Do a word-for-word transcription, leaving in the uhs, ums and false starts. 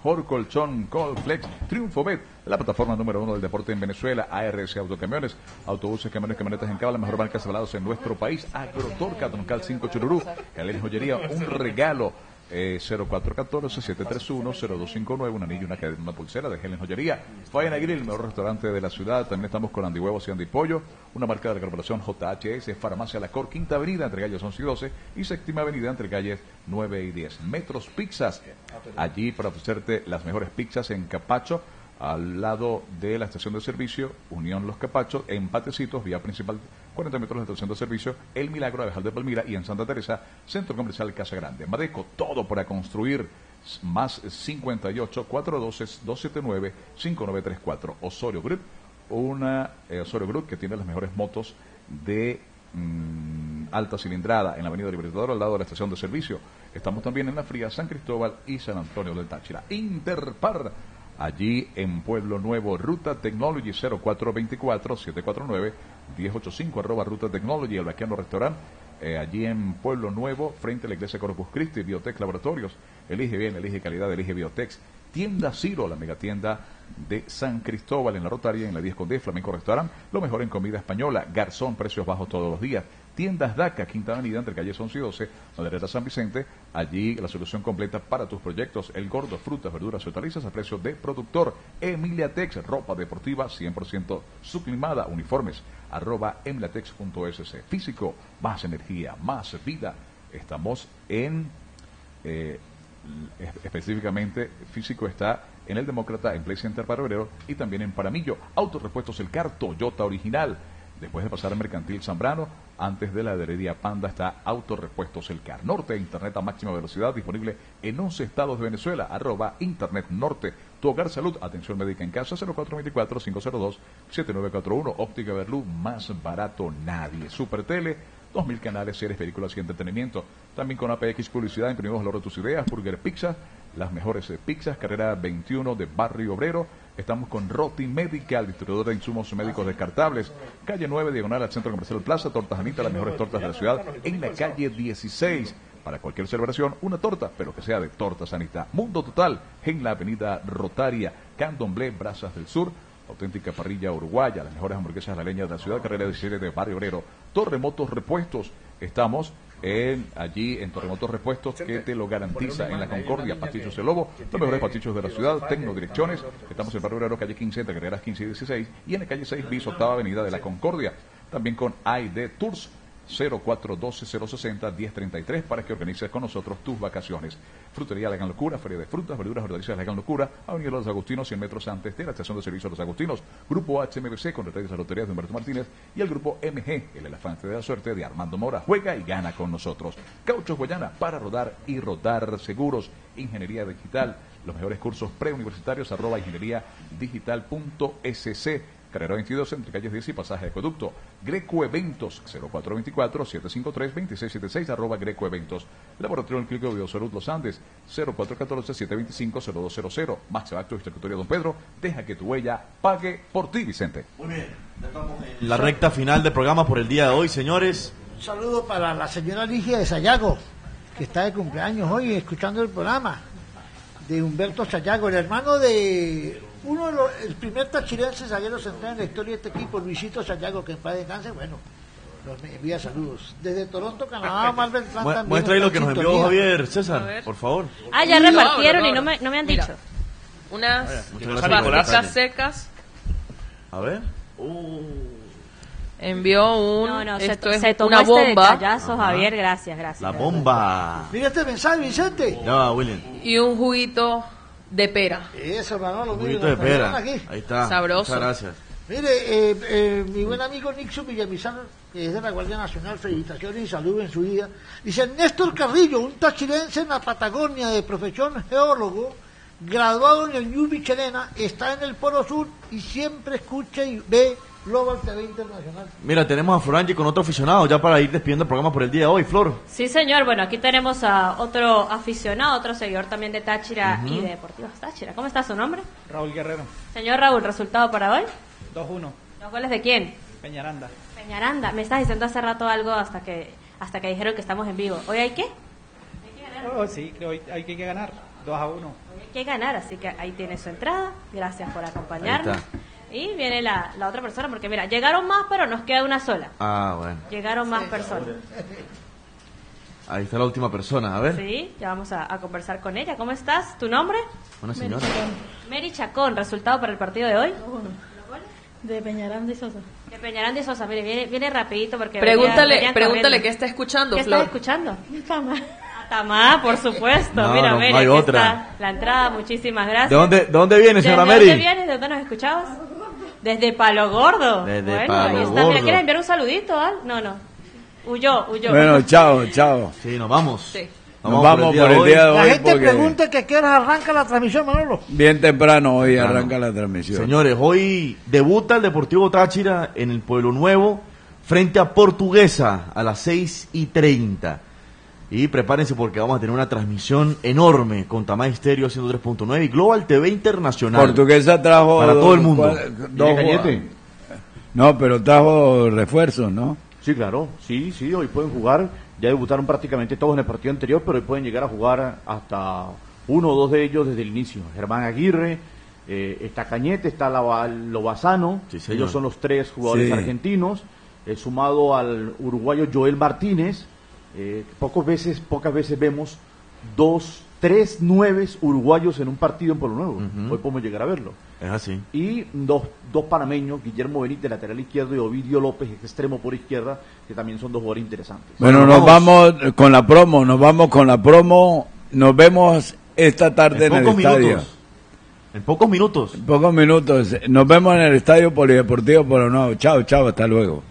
mejor colchón Colflex. TriunfoBet, la plataforma número uno del deporte en Venezuela. A R S Autocamiones, autobuses, camiones, camionetas en cable, la mejor marca avalados en nuestro país. Agrotorca, Troncal cinco Chururú. Galera Joyería, un regalo. Eh, cero cuatro uno cuatro, siete tres uno, cero dos cinco nueve, un anillo, una cadena, una pulsera de Helen Joyería. Faena Grill, el mejor restaurante de la ciudad. También estamos con Andy Huevos y Andy Pollo, una marca de la corporación J H S. Farmacia La Cor, Quinta Avenida entre calles once y doce y Séptima Avenida entre calles nueve y diez. Metros Pizzas, allí para ofrecerte las mejores pizzas en Capacho, al lado de la estación de servicio Unión Los Capachos, en Patecitos, vía principal, cuarenta metros de la estación de servicio El Milagro, Abejal de Palmira, y en Santa Teresa, Centro Comercial Casa Grande. Madeco, todo para construir. Más cincuenta y ocho, cuatrocientos doce, doscientos setenta y nueve, cincuenta y nueve treinta y cuatro. Osorio Group, una eh, Osorio Group que tiene las mejores motos de mmm, alta cilindrada en la Avenida Libertador, al lado de la estación de servicio. Estamos también en La Fría, San Cristóbal y San Antonio del Táchira. Interpar, allí en Pueblo Nuevo, Ruta Technology, cero cuatro dos cuatro, siete cuatro nueve, uno cero ocho cinco, arroba Ruta Technology, el Vaquiano Restaurant, eh, allí en Pueblo Nuevo, frente a la iglesia Corpus Christi. Biotech Laboratorios, elige bien, elige calidad, elige Biotech. Tienda Ciro, la megatienda de San Cristóbal, en la Rotaria, en la diez Conde, Flamenco Restaurant, lo mejor en comida española. Garzón, precios bajos todos los días. Tiendas D A C A, Quinta Avenida, entre calles once y doce, Madereta San Vicente, allí la solución completa para tus proyectos. El Gordo, frutas, verduras y hortalizas a precio de productor. Emiliatex, ropa deportiva cien por ciento sublimada, uniformes, arroba emiliatex punto es. Físico, más energía, más vida. Estamos en, eh, específicamente, Físico está en el Demócrata, en Play Center para Obrero, y también en Paramillo. Autorepuestos El Car, Toyota original. Después de pasar al Mercantil Zambrano, antes de la Heredia Panda, está Autorepuestos El Car. Norte, internet a máxima velocidad, disponible en once estados de Venezuela, arroba Internet Norte. Tu Hogar Salud, atención médica en casa, cero cuatro dos cuatro, cinco cero dos, siete nueve cuatro uno. Óptica Berlú, más barato nadie. Supertele, dos mil canales, series, películas y entretenimiento. También con A P X Publicidad, imprimimos el oro de tus ideas. Burger Pizza, las mejores eh, pizzas, carrera veintiuno de Barrio Obrero. Estamos con Roti Medical, distribuidor de insumos médicos descartables. Calle nueve, diagonal al Centro Comercial Plaza. Tortas Anita, las mejores tortas de la ciudad, en la calle dieciséis. Para cualquier celebración, una torta, pero que sea de Tortas Anita. Mundo Total, en la avenida Rotaria. Candomblé, Brazas del Sur. Auténtica parrilla uruguaya, las mejores hamburguesas a la leña de la ciudad, carrera diecisiete de Barrio Obrero. Terremotos Repuestos, estamos en allí en Terremotos Repuestos, que te lo garantiza en la Concordia. Pastillos El Lobo, los mejores pastillos de la ciudad. Tecnodirecciones, estamos en Barrio Obrero, calle quince, entre carreras quince y dieciséis, y en la calle seis bis, octava avenida de la Concordia. También con A I D Tours, cero cuatro uno dos, cero seis cero, uno cero tres tres, para que organices con nosotros tus vacaciones. Frutería La Gran Locura, Feria de Frutas, Verduras, Hortalizas La Gran Locura, Avenida Los Agustinos, cien metros antes de la estación de servicio de Los Agustinos. Grupo H M B C, con detalles de las loterías de Humberto Martínez, y el Grupo M G, el elefante de la suerte de Armando Mora. Juega y gana con nosotros. Cauchos Guayana, para rodar y rodar seguros. Ingeniería Digital, los mejores cursos preuniversitarios, arroba ingeniería digital punto es ce. Carrera veintidós, entre calles diez y pasaje de Acueducto. Greco Eventos, cero cuatro dos cuatro, siete cinco tres, dos seis siete seis, arroba Greco Eventos. Laboratorio Clínico de Biosalud Los Andes, cero cuatro uno cuatro, siete dos cinco, cero dos cero cero. Max Actos y Territorio Don Pedro, deja que tu huella pague por ti, Vicente. Muy bien, ya estamos en la recta final del programa por el día de hoy, señores. Un saludo para la señora Ligia de Sayago, que está de cumpleaños hoy escuchando el programa, de Humberto Sayago, el hermano de uno de los, el primer tachirense zaguero central en la historia de este equipo, Luisito Sayago, que en paz descanse. Bueno, nos envía saludos desde Toronto, Canadá. Mar del Plata también. Muestra ahí lo que nos envió Javier, César, por favor. Ah, ya repartieron y no me, no me han Mira, dicho. unas Vaya, pastas secas. A ver. Uh. Envió un No, no, esto se, es se tomó una este bomba detallazo, Javier, gracias, gracias. La bomba. Mira este mensaje, Vicente. Ya, William. y un juguito de pera. Eso, hermano, lo Un mire, poquito de nos trajeron pera. aquí. Ahí está. Sabroso. Muchas gracias. Mire, eh, eh, mi buen amigo Nixon Villamizar, que es de la Guardia Nacional, felicitaciones y saludos en su día. Dice Néstor Carrillo, un tachirense en la Patagonia de profesión geólogo, graduado en el New Michelena, está en el Polo Sur y siempre escucha y ve Global T V Internacional. Mira, tenemos a Florangi con otro aficionado ya para ir despidiendo el programa por el día de hoy, Flor. Sí, señor. Bueno, aquí tenemos a otro aficionado, otro seguidor también de Táchira Uh-huh. y de Deportivos Táchira. ¿Cómo está su nombre? Raúl Guerrero, Señor Raúl, ¿resultado para hoy? dos uno, ¿Los goles de quién? Peñaranda. Peñaranda. Me estás diciendo hace rato algo hasta que hasta que dijeron que estamos en vivo. ¿Hoy hay qué? Oh, sí, creo que hay que ganar. dos a uno. Hay que ganar, así que ahí tiene su entrada. Gracias por acompañarnos. Ahí Y viene la, la otra persona, porque mira, llegaron más, pero nos queda una sola. Ah, bueno. Llegaron más personas. Ahí está la última persona, a ver. Sí, ya vamos a, a conversar con ella. ¿Cómo estás? ¿Tu nombre? Una señora. Mary Chacón. ¿Resultado para el partido de hoy? De Peñaranda y Sosa. De Peñaranda y Sosa. Mire, viene, viene rapidito porque... Pregúntale, venía- venían pregúntale corriendo. qué está escuchando, ¿Qué Flor. estás escuchando? Tamá. A Tamá, por supuesto. No, Mira, no, Mary, no hay aquí otra. está la entrada. Muchísimas gracias. ¿De dónde, de dónde viene, señora ¿Desde Mary? dónde vienes? ¿De dónde nos escuchabas? Desde Palo Gordo. Desde bueno, Palo ahí está. Mira, Gordo. ¿quieres enviar un saludito? Al? No, no. Huyó, huyó. Bueno, chao, chao. Sí, nos vamos. Sí. Nos vamos por el día de La hoy gente porque pregunta que a qué hora arranca la transmisión, Manolo. bien temprano hoy Temprano. arranca la transmisión. Señores, hoy debuta el Deportivo Táchira en el Pueblo Nuevo frente a Portuguesa a las seis y treinta. Y prepárense porque vamos a tener una transmisión enorme con Tamay Stereo ciento tres punto nueve y Global T V Internacional. Portuguesa trajo Para todo el mundo. cuál- dos ¿Viene Cañete? jugadores. No, pero trajo refuerzos, ¿no? Sí, claro, sí, sí, hoy pueden jugar, ya debutaron prácticamente todos en el partido anterior, pero hoy pueden llegar a jugar hasta uno o dos de ellos desde el inicio. Germán Aguirre, eh, está Cañete, está Lava- Lobazano, Sí, señor. ellos son los tres jugadores Sí. argentinos, eh, sumado al uruguayo Joel Martínez, eh, pocas veces, pocas veces vemos dos, tres nueves uruguayos en un partido en Pueblo Nuevo, Ujú. hoy podemos llegar a verlo. Es así. Y dos, dos panameños, Guillermo Benítez, lateral izquierdo, y Ovidio López, extremo por izquierda, que también son dos jugadores interesantes. Bueno, Bueno, nos vamos con la promo, nos vamos con la promo. Nos vemos esta tarde en, En el pocos estadio. minutos. En pocos minutos. En pocos minutos. Nos vemos en el estadio Polideportivo Pueblo Nuevo. Chao, chao, hasta luego.